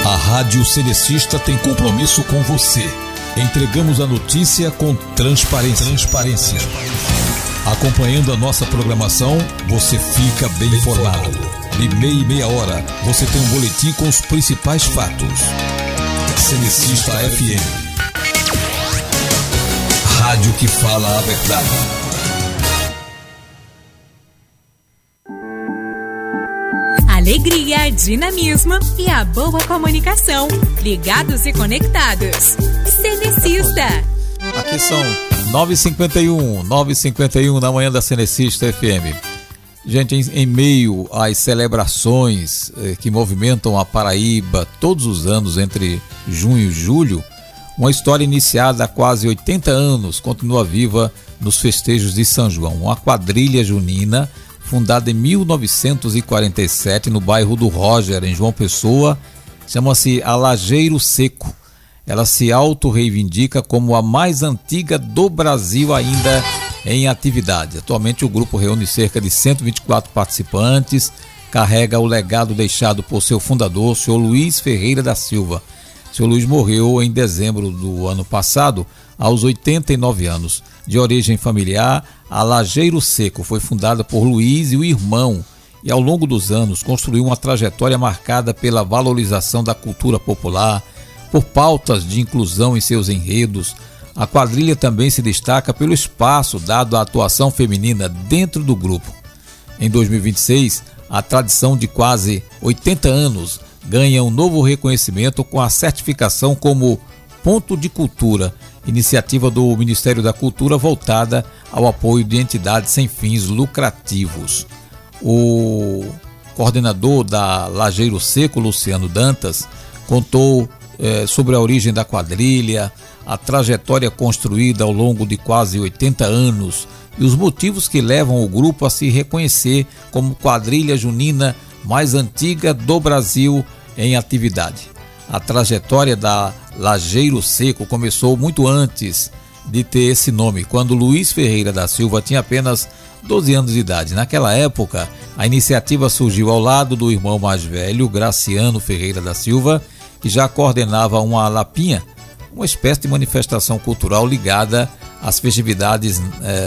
A Rádio Cerecista tem compromisso com você. Entregamos a notícia com transparência. Acompanhando a nossa programação, você fica bem informado. De meia e meia hora, você tem um boletim com os principais fatos. Cerecista FM. Rádio que fala a verdade. Alegria, dinamismo e a boa comunicação. Ligados e conectados. Cerecista. Aqui são 9h51 na manhã da Cerecista FM. Gente, em meio às celebrações que movimentam a Paraíba todos os anos entre junho e julho, uma história iniciada há quase 80 anos continua viva nos festejos de São João. Uma quadrilha junina fundada em 1947 no bairro do Roger, em João Pessoa, chama-se a Lajeiro Seco. Ela se auto-reivindica como a mais antiga do Brasil ainda em atividade. Atualmente o grupo reúne cerca de 124 participantes, carrega o legado deixado por seu fundador, o senhor Luiz Ferreira da Silva. O senhor Luiz morreu em dezembro do ano passado, aos 89 anos. De origem familiar, a Lajeiro Seco foi fundada por Luiz e o irmão e ao longo dos anos construiu uma trajetória marcada pela valorização da cultura popular, por pautas de inclusão em seus enredos. A quadrilha também se destaca pelo espaço dado à atuação feminina dentro do grupo. Em 2026, a tradição de quase 80 anos ganha um novo reconhecimento com a certificação como Ponto de Cultura, iniciativa do Ministério da Cultura voltada ao apoio de entidades sem fins lucrativos. O coordenador da Lajeiro Seco, Luciano Dantas, contou sobre a origem da quadrilha, a trajetória construída ao longo de quase 80 anos e os motivos que levam o grupo a se reconhecer como quadrilha junina mais antiga do Brasil em atividade. A trajetória da Lajeiro Seco começou muito antes de ter esse nome, quando Luiz Ferreira da Silva tinha apenas 12 anos de idade. Naquela época, a iniciativa surgiu ao lado do irmão mais velho, Graciano Ferreira da Silva, que já coordenava uma lapinha, uma espécie de manifestação cultural ligada às festividades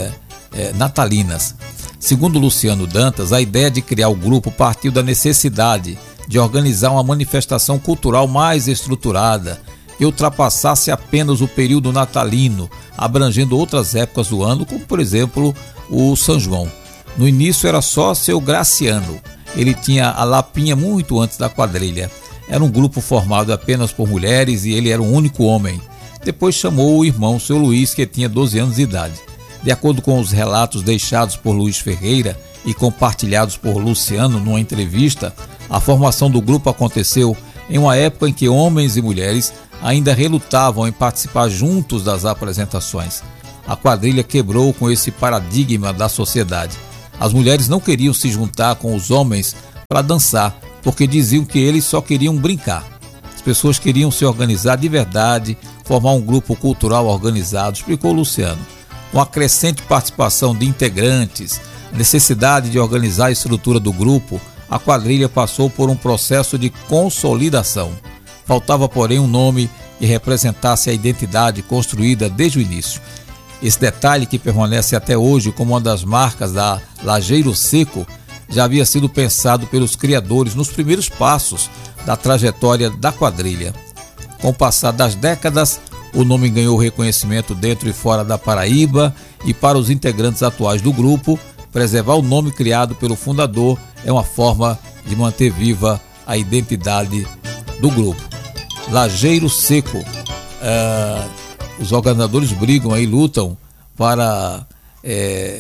natalinas. Segundo Luciano Dantas, a ideia de criar o grupo partiu da necessidade de organizar uma manifestação cultural mais estruturada e ultrapassasse apenas o período natalino, abrangendo outras épocas do ano, como por exemplo o São João. No início era só seu Graciano, ele tinha a lapinha muito antes da quadrilha. Era um grupo formado apenas por mulheres e ele era o único homem. Depois chamou o irmão, seu Luiz, que tinha 12 anos de idade. De acordo com os relatos deixados por Luiz Ferreira e compartilhados por Luciano numa entrevista, a formação do grupo aconteceu em uma época em que homens e mulheres ainda relutavam em participar juntos das apresentações. A quadrilha quebrou com esse paradigma da sociedade. As mulheres não queriam se juntar com os homens para dançar, porque diziam que eles só queriam brincar. As pessoas queriam se organizar de verdade, formar um grupo cultural organizado, explicou Luciano. Com a crescente participação de integrantes, a necessidade de organizar a estrutura do grupo, a quadrilha passou por um processo de consolidação. Faltava, porém, um nome que representasse a identidade construída desde o início. Esse detalhe, que permanece até hoje como uma das marcas da Lajeiro Seco, já havia sido pensado pelos criadores nos primeiros passos da trajetória da quadrilha. Com o passar das décadas, o nome ganhou reconhecimento dentro e fora da Paraíba e para os integrantes atuais do grupo, preservar o nome criado pelo fundador é uma forma de manter viva a identidade do grupo. Lajeiro Seco. Os organizadores brigam aí, lutam para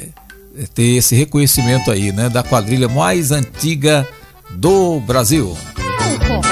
ter esse reconhecimento aí, né, da quadrilha mais antiga do Brasil.